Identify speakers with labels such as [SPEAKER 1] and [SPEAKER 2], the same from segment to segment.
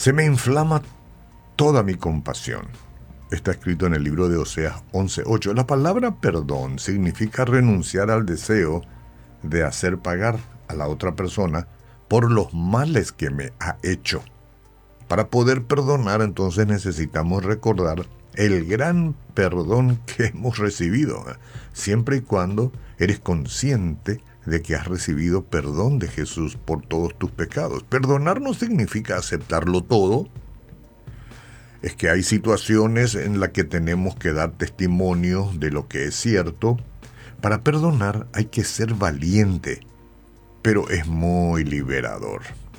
[SPEAKER 1] Se me inflama toda mi compasión. Está escrito en el libro de Oseas 11:8. La palabra perdón significa renunciar al deseo de hacer pagar a la otra persona por los males que me ha hecho. Para poder perdonar, entonces necesitamos recordar el gran perdón que hemos recibido, siempre y cuando eres consciente de que has recibido perdón de Jesús por todos tus pecados. Perdonar no significa aceptarlo todo. Es que hay situaciones en las que tenemos que dar testimonio de lo que es cierto. Para perdonar hay que ser valiente, pero es muy liberador.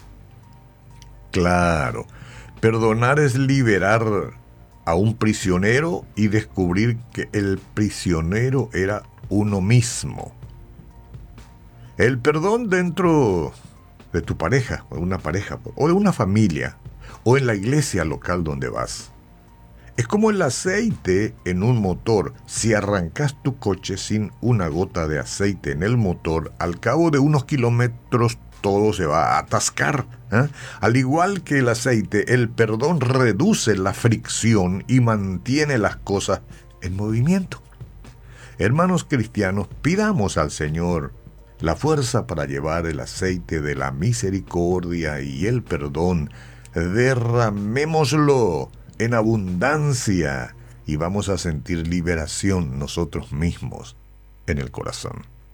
[SPEAKER 1] Claro, perdonar es liberar a un prisionero y descubrir que el prisionero era uno mismo. El perdón dentro de tu pareja, o de una pareja, o de una familia, o en la iglesia local donde vas. Es como el aceite en un motor. Si arrancas tu coche sin una gota de aceite en el motor, al cabo de unos kilómetros todo se va a atascar. Al igual que el aceite, el perdón reduce la fricción y mantiene las cosas en movimiento. Hermanos cristianos, pidamos al Señor la fuerza para llevar el aceite de la misericordia y el perdón. Derramémoslo en abundancia y vamos a sentir liberación nosotros mismos en el corazón.